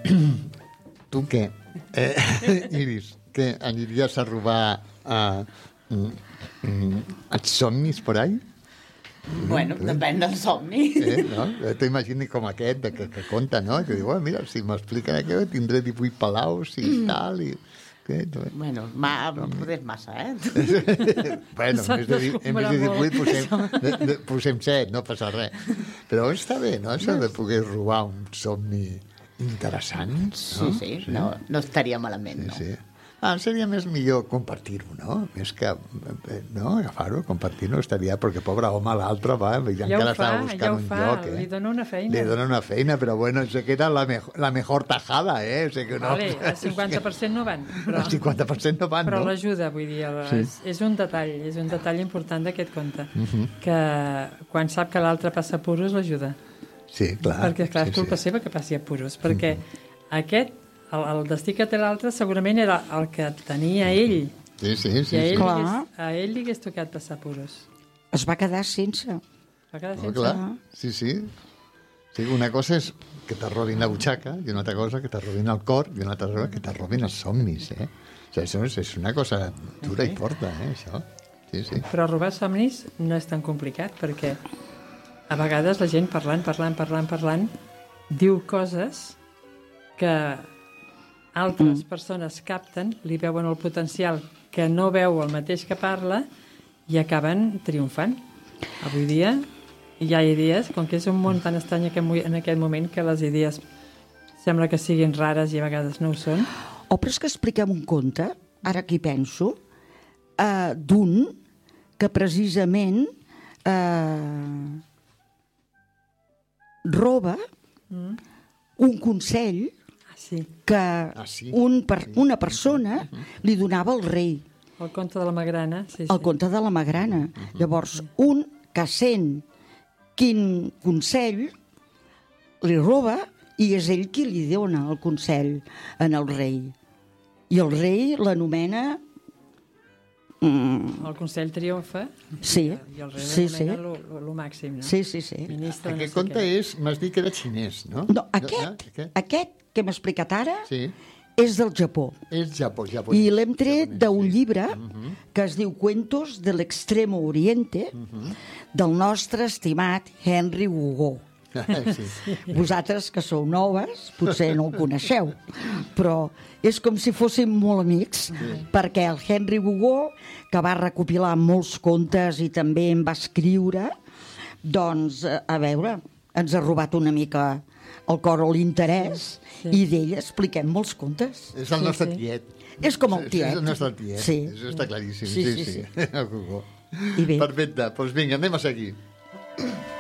Tu què? Iris, què? Aniries a robar els somnis por ahí? Bueno, depèn del somni. No? T'ho imagini com aquest que conta, no? Que diu, mira, si m'expliquen això tindré 18 palaus i tal, i... Bueno, potser és massa, Bueno, en vez de 18 posem 7, no passa res. Però està bé, no? Això de poder robar un somni interessant, no? Sí, no estaria malament, no? Sí. Seria més millor compartir-ho, no? Més que agafar-ho, compartir-ho estaria, perquè pobre home, l'altre va, encara estava buscant un lloc. Li dona una feina. Li dona una feina, però bueno, sé que era la mejor tajada, O sigui que no... Vale, el 50% no van. Però... El 50% no van, però no? l'ajuda, vull dir, és un detall important d'aquest conte, que quan sap que l'altre passa apuros, l'ajuda. Sí, clar. Perquè, clar, és culpa seva que passi apuros, perquè aquest el destí que té l'altre segurament era el que tenia ell. Sí. A ell li hagués tocat passar apuros. Es va quedar sense. Clar. Sí. Sí, una cosa és que te robin la butxaca i una altra cosa que te robin el cor i una altra cosa que te robin els somnis, O sigui, això és una cosa dura i forta, això. Sí. Però robar somnis no és tan complicat, perquè a vegades la gent parlant diu coses que altres persones capten, li veuen el potencial que no veu el mateix que parla i acaben triomfant. Avui dia hi ha idees, com que és un món tan estrany en aquest moment que les idees sembla que siguin rares i a vegades no ho són. Però és que expliquem un conte, ara que hi penso, d'un que precisament roba un consell que una persona li donava al rei. El conte de la magrana. El conte de la magrana. Llavors, un que sent quin consell li roba i és ell qui li dona el consell al rei. I el rei l'anomena... El consell triomfa i el rei l'anomena el màxim, no? Sí. Aquest conte m'has dit que era xinès, no? No, aquest que hem explicat ara és del Japó. És japonès. I l'hem tret d'un llibre que es diu Cuentos de l'Extremo Oriente del nostre estimat Henry Hugo. Vosaltres, que sou noves, potser no el coneixeu, però és com si fóssim molt amics, perquè el Henry Hugo, que va recopilar molts contes i també en va escriure, doncs, a veure, ens ha robat una mica el cor o l'interès, i d'ell expliquem molts contes. És el nostre tiet. És com el tiet. És el nostre tiet. Això està claríssim. Sí. Perfecte. Doncs vinga, anem a seguir.